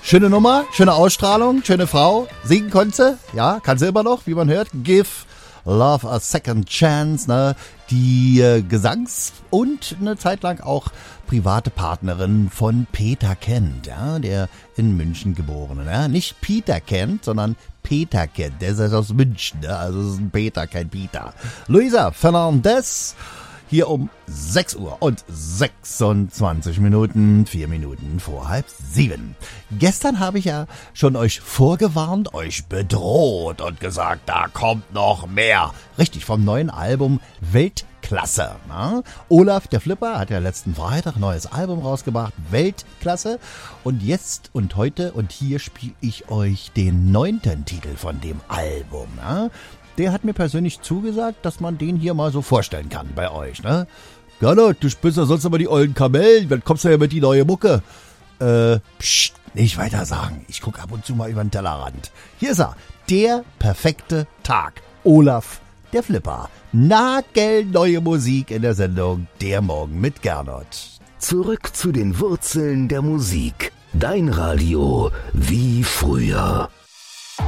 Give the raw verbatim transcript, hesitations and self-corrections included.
Schöne Nummer, schöne Ausstrahlung, schöne Frau. Singen konnte sie, ja, kann sie immer noch, wie man hört. Give Love a Second Chance, ne? Die äh, Gesangs- und eine Zeit lang auch private Partnerin von Peter Kent, ja, der in München geborene, ja. Nicht Peter Kent, sondern Peter Kent, der ist aus München, ne? Also es ist ein Peter, kein Peter. Luisa Fernandez. Hier um sechs Uhr und sechsundzwanzig Minuten, vier Minuten vor halb sieben. Gestern habe ich ja schon euch vorgewarnt, euch bedroht und gesagt, da kommt noch mehr. Richtig, vom neuen Album Weltklasse. Na? Olaf, der Flipper, hat ja letzten Freitag ein neues Album rausgebracht, Weltklasse. Und jetzt und heute und hier spiele ich euch den neunten Titel von dem Album. Na? Der hat mir persönlich zugesagt, dass man den hier mal so vorstellen kann bei euch, ne? Gernot, du spielst ja sonst immer die ollen Kamellen, wann kommst du ja mit die neue Mucke? Äh, pst, nicht weiter sagen. Ich guck ab und zu mal über den Tellerrand. Hier ist er, der perfekte Tag. Olaf, der Flipper. Nagelneue Musik in der Sendung Der Morgen mit Gernot. Zurück zu den Wurzeln der Musik. Dein Radio wie früher.